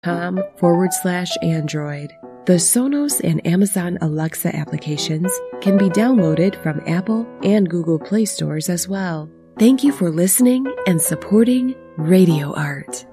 Android. The Sonos and Amazon Alexa applications can be downloaded from Apple and Google Play stores as well. Thank you for listening and supporting Radio Art.